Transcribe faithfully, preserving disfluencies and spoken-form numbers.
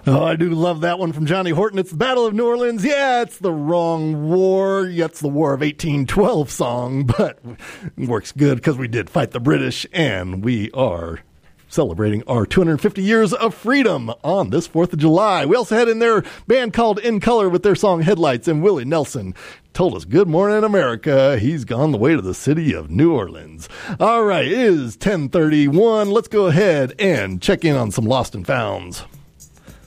Oh, I do love that one from Johnny Horton. It's the Battle of New Orleans. Yeah, it's the wrong war. Yeah, it's the War of eighteen twelve song, but it works good because we did fight the British, and we are celebrating our two hundred fifty years of freedom on this fourth of July. We also had in their band called In Color with their song Headlights, and Willie Nelson told us, good morning, America. He's gone the way to the city of New Orleans. All right, it is ten thirty-one. Let's go ahead and check in on some lost and founds.